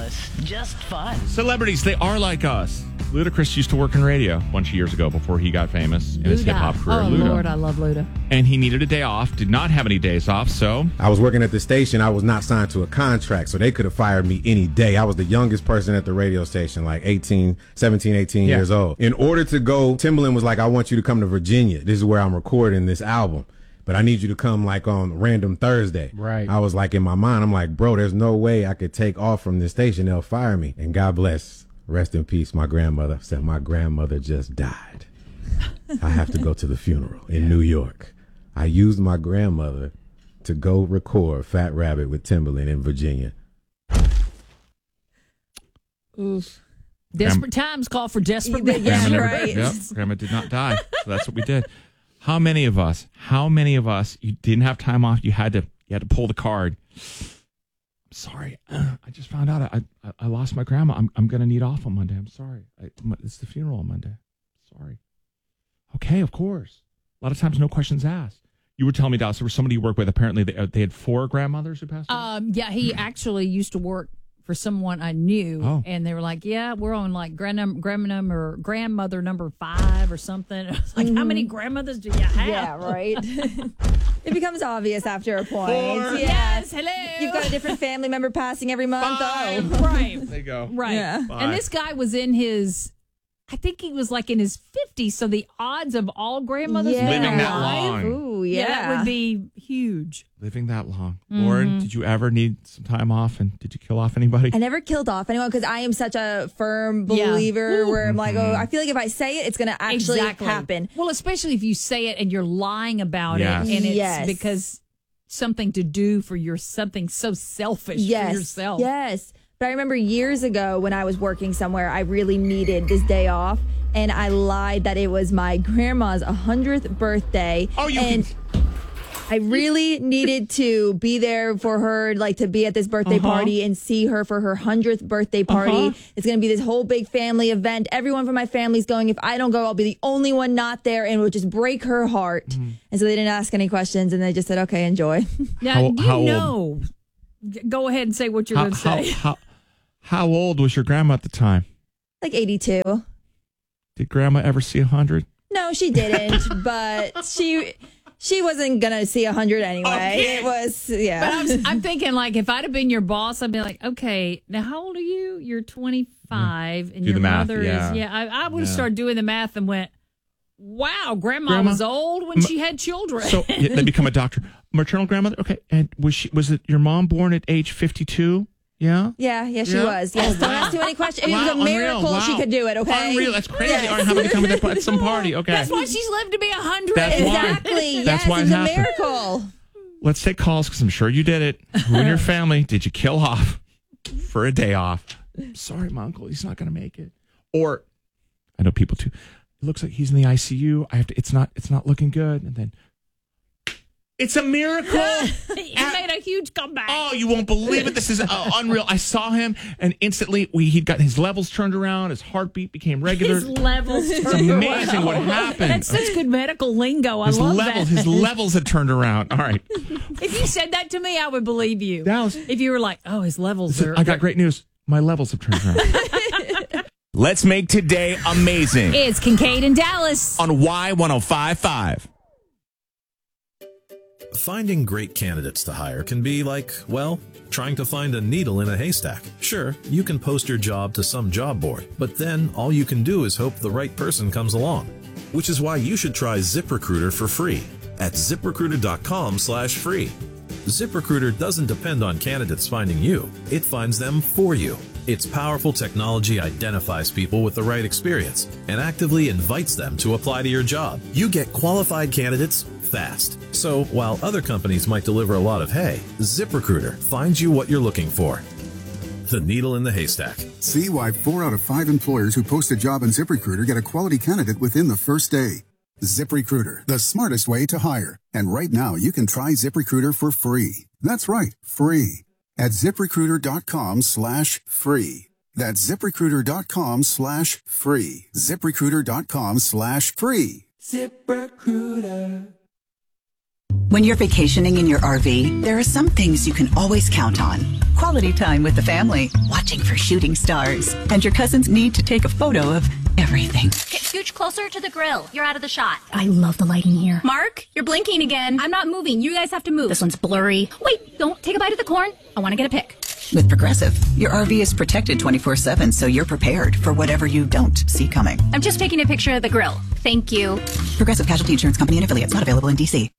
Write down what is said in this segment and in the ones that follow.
us. Just fun. Celebrities, they are like us. Ludacris used to work in radio a bunch of years ago before he got famous in his hip-hop career. Oh, Lord, I love Luda. And he needed a day off, did not have any days off, so... I was working at the station. I was not signed to a contract, so they could have fired me any day. I was the youngest person at the radio station, like 17, 18 years old. In order to go, Timbaland was like, I want you to come to Virginia. This is where I'm recording this album. But I need you to come like on random Thursday. Right. I was like, in my mind, I'm like, bro, there's no way I could take off from this station. They'll fire me. And God bless. Rest in peace, my grandmother said my grandmother just died. I have to go to the funeral in New York. I used my grandmother to go record Fat Rabbit with Timbaland in Virginia. Oof. Desperate times call for desperate measures. Grandma never, Right. Yep, Grandma did not die. So that's what we did. How many of us, you didn't have time off, you had to pull the card. I'm sorry. I just found out I lost my grandma. I'm going to need off on Monday. I'm sorry. It's the funeral on Monday. Sorry. Okay, of course. A lot of times, no questions asked. You were telling me, Dallas, there was somebody you worked with. Apparently, they had 4 grandmothers who passed away? Yeah, he actually used to work for someone I knew, Oh. and they were like, yeah, we're on like grandmother number 5 or something. I was like, how many grandmothers do you have? Yeah, right. It becomes obvious after a point. 4. Yes, hello. You've got a different family member passing every month. 5. Oh, Right. There you go. Right. Yeah. And this guy was in his, I think he was like in his 50s, so the odds of all grandmothers Yeah. being Living that alive, long. Ooh, that would be huge. Living that long. Lauren, did you ever need some time off, and did you kill off anybody? I never killed off anyone because I am such a firm Yeah. believer where I'm like, oh, I feel like if I say it, it's going to actually happen. Well, especially if you say it and you're lying about Yes. it, and it's Yes. because something to do for something so selfish for yourself. Yes. But I remember years ago when I was working somewhere, I really needed this day off. And I lied that it was my grandma's 100th birthday. Oh, I really needed to be there for her, like to be at this birthday party and see her for her 100th birthday party. It's going to be this whole big family event. Everyone from my family's going. If I don't go, I'll be the only one not there, and it would just break her heart. And so they didn't ask any questions, and they just said, okay, enjoy. Now, How old? Go ahead and say what you're going to say. How old was your grandma at the time? Like 82. Did grandma ever see 100? No, she didn't, but she wasn't going to see 100 anyway. Okay. It was, But I'm thinking, like, if I'd have been your boss, I'd be like, okay, now how old are you? You're 25, and Do your the math, mother yeah. is, I would have started doing the math and went, wow, grandma was old when she had children. So they become a doctor. Maternal grandmother? Okay. And was it your mom born at age 52? Yeah? Yeah, she Yeah? was. Yes, Oh, don't wow. ask too many questions. It Wow, was a unreal. miracle Wow. she could do it, okay? Unreal. That's crazy. Yes. All right, how many come at some party? Okay. That's why she's lived to be 100. That's why. Exactly. That's Yes, why it it was a happened. miracle. Let's take calls because I'm sure you did it. Who in your family did you kill off for a day off? Sorry, my uncle, he's not going to make it. Or I know people too. It looks like he's in the ICU. It's not looking good. And then it's a miracle. He made a huge comeback. Oh, you won't believe it. This is unreal. I saw him, and instantly he'd got his levels turned around. His heartbeat became regular. His levels. It's amazing what happened. That's such good medical lingo. I love that. His levels had turned around. All right. If you said that to me, I would believe you. Dallas. If you were like, oh, his levels are. I got great news. My levels have turned around. Let's make today amazing It's Kincaid and Dallas. on Y1055. Finding great candidates to hire can be like, well, trying to find a needle in a haystack. Sure, you can post your job to some job board, but then all you can do is hope the right person comes along. Which is why you should try ZipRecruiter for free at ZipRecruiter.com/free. ZipRecruiter doesn't depend on candidates finding you. It finds them for you. Its powerful technology identifies people with the right experience and actively invites them to apply to your job. You get qualified candidates fast. So while other companies might deliver a lot of hay, ZipRecruiter finds you what you're looking for. The needle in the haystack. See why 4 out of 5 employers who post a job on ZipRecruiter get a quality candidate within the first day. ZipRecruiter, the smartest way to hire. And right now, you can try ZipRecruiter for free. That's right, free. At ZipRecruiter.com/free. That's ZipRecruiter.com/free. ZipRecruiter.com/free. ZipRecruiter. When you're vacationing in your RV, there are some things you can always count on. Quality time with the family, watching for shooting stars, and your cousin's need to take a photo of everything. Okay, scooch closer to the grill. You're out of the shot. I love the lighting here. Mark, you're blinking again. I'm not moving. You guys have to move. This one's blurry. Wait, don't take a bite of the corn. I want to get a pic. With Progressive, your RV is protected 24/7, so you're prepared for whatever you don't see coming. I'm just taking a picture of the grill. Thank you. Progressive Casualty Insurance Company and affiliates, not available in D.C.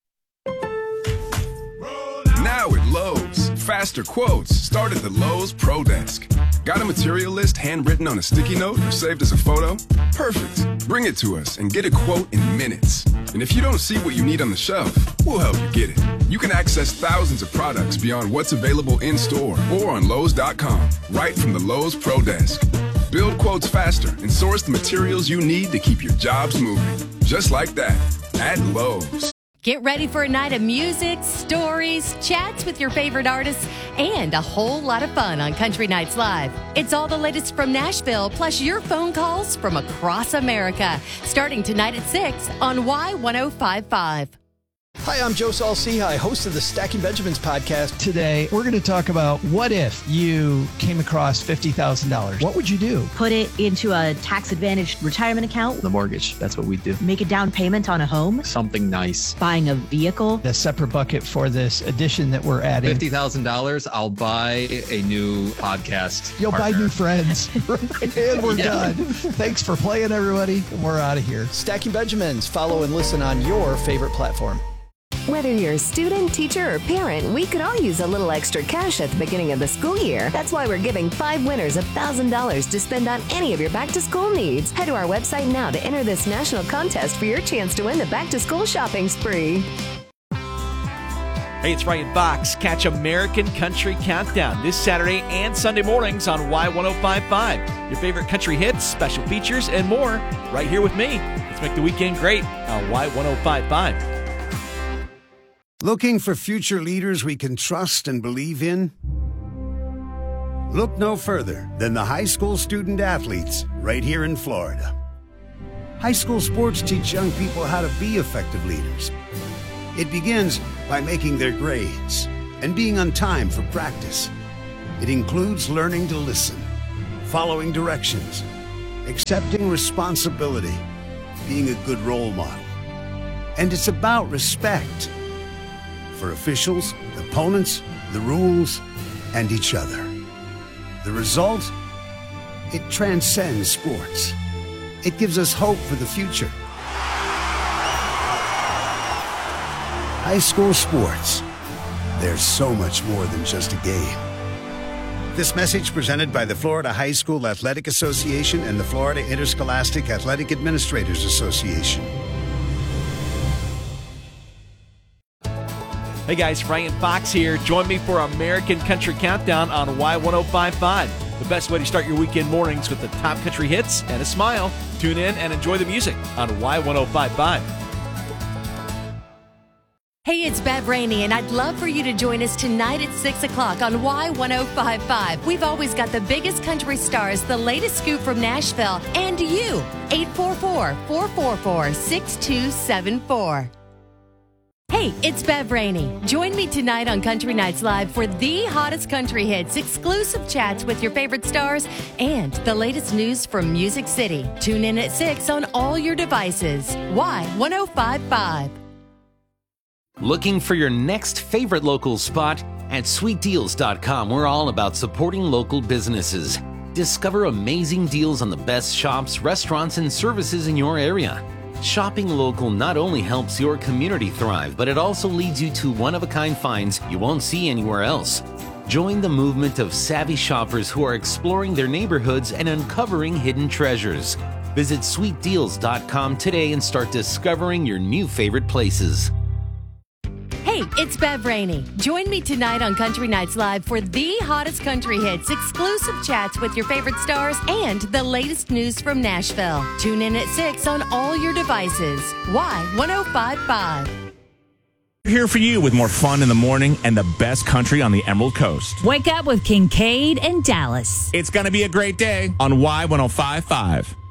Now at Lowe's, faster quotes start at the Lowe's Pro Desk. Got a material list handwritten on a sticky note or saved as a photo? Perfect. Bring it to us and get a quote in minutes. And if you don't see what you need on the shelf, we'll help you get it. You can access thousands of products beyond what's available in store or on Lowe's.com, right from the Lowe's Pro Desk. Build quotes faster and source the materials you need to keep your jobs moving. Just like that, at Lowe's. Get ready for a night of music, stories, chats with your favorite artists, and a whole lot of fun on Country Nights Live. It's all the latest from Nashville, plus your phone calls from across America, starting tonight at 6 on Y1055. Hi, I'm Joe Saul-Sehy, host of the Stacking Benjamins podcast. Today, we're going to talk about what if you came across $50,000? What would you do? Put it into a tax-advantaged retirement account. The mortgage, that's what we do. Make a down payment on a home. Something nice. Buying a vehicle. A separate bucket for this addition that we're adding. $50,000, I'll buy a new podcast. You'll partner. buy new friends. And we're done. Thanks for playing, everybody. And we're out of here. Stacking Benjamins. Follow and listen on your favorite platform. Whether you're a student, teacher, or parent, we could all use a little extra cash at the beginning of the school year. That's why we're giving 5 winners $1,000 to spend on any of your back-to-school needs. Head to our website now to enter this national contest for your chance to win the back-to-school shopping spree. Hey, it's Ryan Fox. Catch American Country Countdown this Saturday and Sunday mornings on Y1055. Your favorite country hits, special features, and more right here with me. Let's make the weekend great on Y1055. Looking for future leaders we can trust and believe in? Look no further than the high school student athletes right here in Florida. High school sports teach young people how to be effective leaders. It begins by making their grades and being on time for practice. It includes learning to listen, following directions, accepting responsibility, being a good role model. And it's about respect for officials, opponents, the rules, and each other. The result? It transcends sports. It gives us hope for the future. High school sports. There's so much more than just a game. This message presented by the Florida High School Athletic Association and the Florida Interscholastic Athletic Administrators Association. Hey guys, Ryan Fox here. Join me for American Country Countdown on Y1055. The best way to start your weekend mornings with the top country hits and a smile. Tune in and enjoy the music on Y1055. Hey, it's Bev Rainey, and I'd love for you to join us tonight at 6 o'clock on Y1055. We've always got the biggest country stars, the latest scoop from Nashville, and you. 844-444-6274. Hey, it's Bev Rainey. Join me tonight on Country Nights Live for the hottest country hits, exclusive chats with your favorite stars, and the latest news from Music City. Tune in at 6 on all your devices. Y1055. Looking for your next favorite local spot? At sweetdeals.com, we're all about supporting local businesses. Discover amazing deals on the best shops, restaurants, and services in your area. Shopping local not only helps your community thrive, but it also leads you to one-of-a-kind finds you won't see anywhere else. Join the movement of savvy shoppers who are exploring their neighborhoods and uncovering hidden treasures. Visit sweetdeals.com today and start discovering your new favorite places. Hey, it's Bev Rainey. Join me tonight on Country Nights Live for the hottest country hits, exclusive chats with your favorite stars, and the latest news from Nashville. Tune in at 6 on all your devices. Y1055. We're here for you with more fun in the morning and the best country on the Emerald Coast. Wake up with Kincaid and Dallas. It's going to be a great day on Y1055.